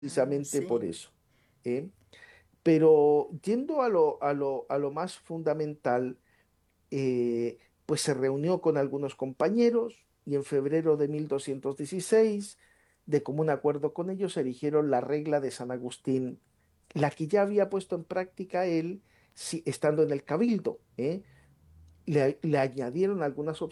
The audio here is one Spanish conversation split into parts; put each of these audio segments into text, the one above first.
precisamente por Sí. eso. ¿Eh? Pero yendo a lo más fundamental, pues se reunió con algunos compañeros y en febrero de 1216, de común acuerdo con ellos, erigieron la regla de San Agustín, la que ya había puesto en práctica él estando en el cabildo. Le añadieron algunas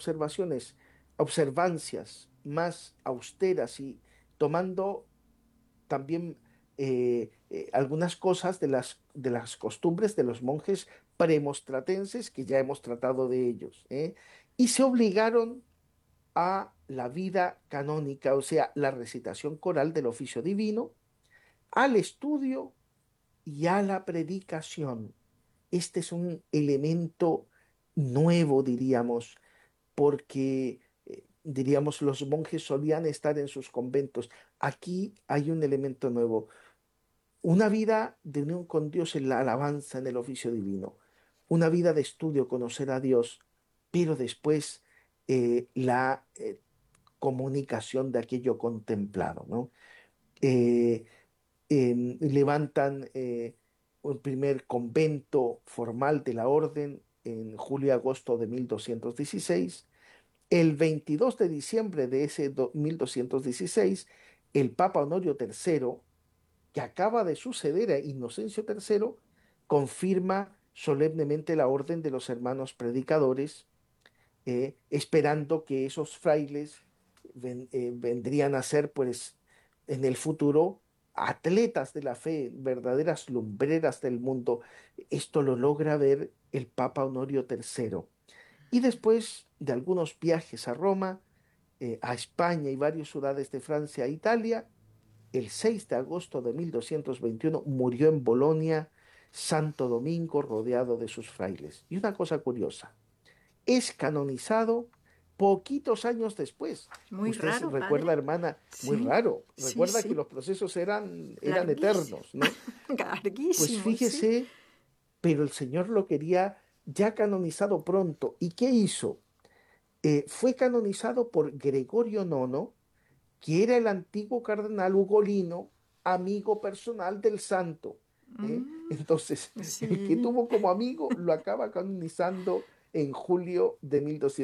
observancias más austeras y tomando también algunas cosas de las costumbres de los monjes premostratenses, que ya hemos tratado de ellos, y se obligaron a la vida canónica, o sea, la recitación coral del oficio divino, al estudio y a la predicación. Este es un elemento nuevo, diríamos, porque, diríamos, los monjes solían estar en sus conventos. Aquí hay un elemento nuevo. Una vida de unión con Dios en la alabanza, en el oficio divino. Una vida de estudio, conocer a Dios, pero después la comunicación de aquello contemplado, ¿no? Eh, Levantan un primer convento formal de la orden en julio-agosto de 1216. El 22 de diciembre de ese 1216, el Papa Honorio III, que acaba de suceder a Inocencio III, confirma solemnemente la orden de los hermanos predicadores, esperando que esos frailes vendrían a ser, pues, en el futuro atletas de la fe, verdaderas lumbreras del mundo. Esto lo logra ver el Papa Honorio III. Y después de algunos viajes a Roma, a España y varias ciudades de Francia e Italia, el 6 de agosto de 1221 murió en Bolonia, Santo Domingo, rodeado de sus frailes. Y una cosa curiosa, es canonizado poquitos años después. Muy Usted raro, recuerda, padre. hermana, muy Sí, raro, sí, recuerda que sí. los procesos eran Larguísimo. eternos, ¿no? Pues Larguísimo, sí. fíjese, pero el Señor lo quería ya canonizado pronto. ¿Y qué hizo? Fue canonizado por Gregorio IX, que era el antiguo cardenal ugolino, amigo personal del santo. Mm, Entonces, el que sí. tuvo como amigo lo acaba canonizando en julio de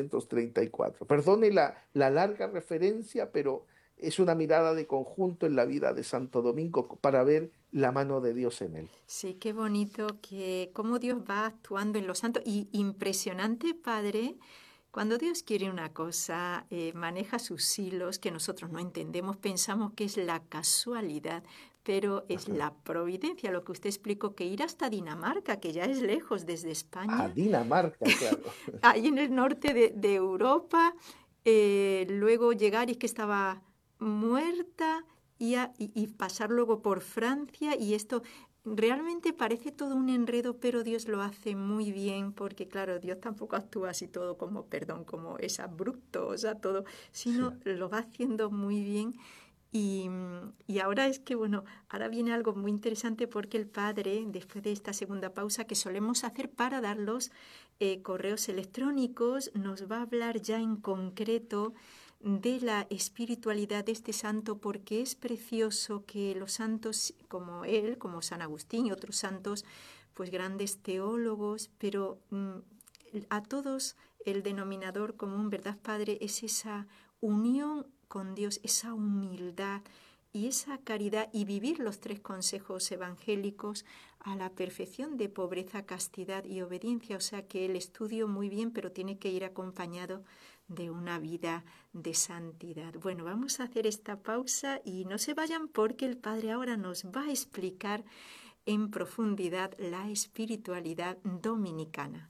1234. Perdone la larga referencia, pero es una mirada de conjunto en la vida de Santo Domingo para ver la mano de Dios en él. Sí, qué bonito que cómo Dios va actuando en los santos. Y impresionante, Padre, cuando Dios quiere una cosa, maneja sus hilos que nosotros no entendemos, pensamos que es la casualidad, pero es Ajá. la providencia, lo que usted explicó, que ir hasta Dinamarca, que ya es lejos desde A España, Dinamarca, claro. ahí en el norte de Europa, luego llegar y es que estaba muerta y pasar luego por Francia y esto realmente parece todo un enredo, pero Dios lo hace muy bien porque claro, Dios tampoco actúa así todo como, perdón, como es abrupto, o sea, todo, Sí. sino lo va haciendo muy bien y, y ahora es que, bueno, ahora viene algo muy interesante porque el padre, después de esta segunda pausa que solemos hacer para dar los correos electrónicos, nos va a hablar ya en concreto de la espiritualidad de este santo porque es precioso que los santos como él, como San Agustín y otros santos, pues grandes teólogos, pero a todos el denominador común, ¿verdad, Padre? Es esa unión con Dios, esa humildad y esa caridad y vivir los tres consejos evangélicos a la perfección de pobreza, castidad y obediencia. O sea que el estudio muy bien, pero tiene que ir acompañado de una vida de santidad. Bueno, vamos a hacer esta pausa y no se vayan porque el Padre ahora nos va a explicar en profundidad la espiritualidad dominicana.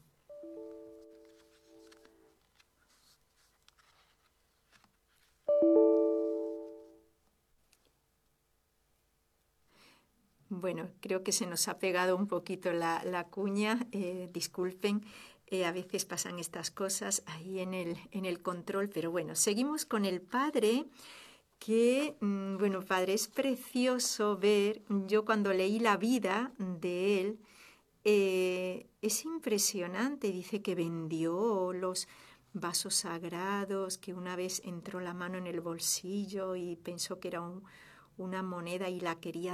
Bueno, creo que se nos ha pegado un poquito la cuña, disculpen, a veces pasan estas cosas ahí en el control, pero bueno, seguimos con el padre, que, bueno, padre, es precioso ver, yo cuando leí la vida de él, es impresionante, dice que vendió los vasos sagrados, que una vez entró la mano en el bolsillo y pensó que era una moneda y la quería